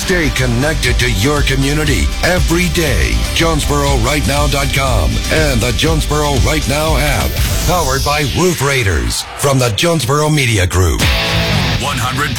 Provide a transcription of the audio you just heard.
Stay connected to your community every day. JonesboroRightNow.com and the Jonesboro Right Now app. Powered by Roof Raiders from the Jonesboro Media Group. 100.